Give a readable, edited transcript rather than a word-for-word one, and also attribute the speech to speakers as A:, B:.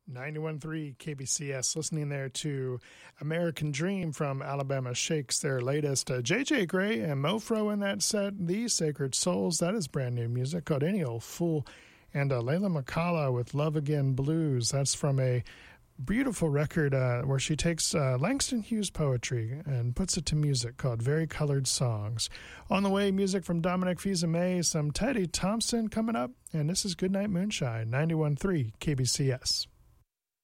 A: 91.3 KBCS, listening there to American Dream from Alabama Shakes, their latest. J.J. Grey and Mofro in that set. The Sacred Souls, that is brand new music called Any Old Fool. And Layla McCalla with Love Again Blues. That's from a beautiful record where she takes Langston Hughes poetry and puts it to music called Very Colored Songs. On the way, music from Dominic Fils-Aimé, some Teddy Thompson coming up. And this is Goodnight Moonshine, 91.3 KBCS.